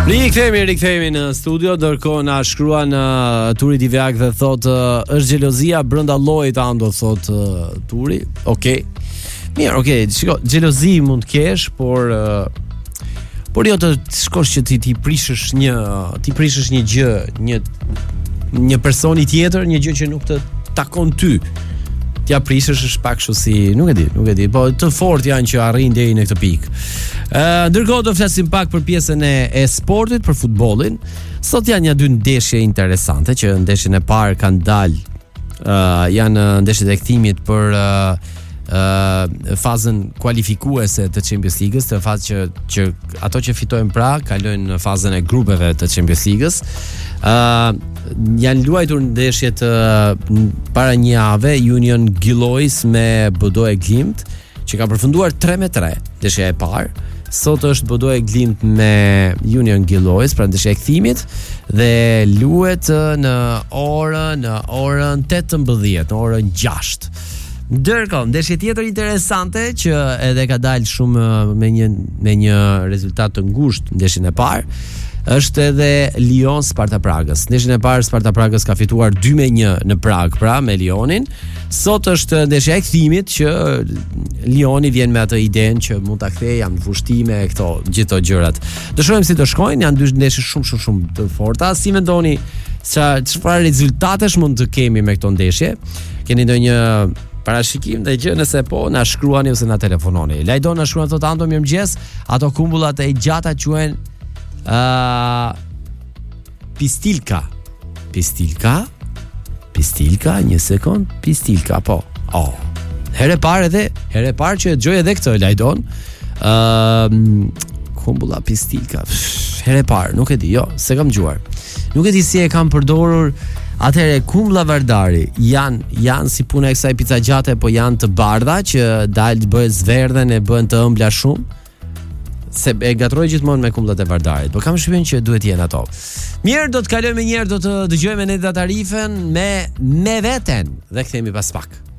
Rikthehemi në studio, ndërkohë na shkruan Turi Divjak dhe thot është xhelozia brenda llojit ando, thot Turi. Okej. Mirë, okej, shiko, xhelozi mund të kesh, por jo të shkosh që ti prishësh një gjë, një personi tjetër, një gjë që nuk të takon ty. T'ja prishësh është pak kështu si, nuk e di, po të fortë janë që arrin deri në këtë pikë. Ndërkohë do flasim pak për pjesën e sportit, për futbollin. Sot janë dy ndeshje interesante që ndeshjen e parë kanë dalë, janë ndeshjet e kthimit për fazën kualifikuese të Champions League-s, të fazë që ato që fitojnë pra kalojnë në fazën e grupeve të Champions League-s. Janë luajtur ndeshjet para një jave, Union Gillois me BDO e Glimt, që ka përfunduar 3-3 ndeshja e parë. Sot është BDO e Glimt me Union Gillois, pra ndeshja e kthimit, dhe luhet në orën 18, në orën 6. Ndërkohë, ndeshje tjetër interesante që edhe ka dalë shumë me një rezultat të ngushtë ndeshjen e parë, është edhe Lyon Sparta Pragës. Ndeshjen e parë Sparta Pragës ka fituar 2-1 në Prag, pra me Lyonin. Sot është ndeshja e kthimit që Lyoni vjen me atë idenë që mund ta kthejë jam në vushtime gjithë gjërat. Do shohim si do shkojnë, janë dy ndeshje shumë të forta. Si mendoni çfarë rezultatesh mund të kemi me këto ndeshje? Keni ndonjë parashikim dhe gjë, nëse po, na shkruani ose na telefononi. Lajdon na shkruan thotë Ando, mirëmëngjes, ato kumbullat e gjata quhen Pistilka, një sekond, Pistilka, po. Herë parë që gjoj edhe këtë, Lajdon. Kumbulla Pistilka. Herë parë, nuk e di, se kam gjuar. Nuk e di si e kam përdorur. Atëherë kumbulla Vardari janë si puna e kësaj pica gjate, po janë të bardha që dalë bëhet zverdhen e bën të ëmbla shumë. Se e gatroj gjithmonë me kumullat e Vardarit, por kam shpinën që duhet jenë ato. Mirë, do të kalojmë një herë, do të dëgjojmë Nedda Tarifën me veten dhe kthehemi pas pak.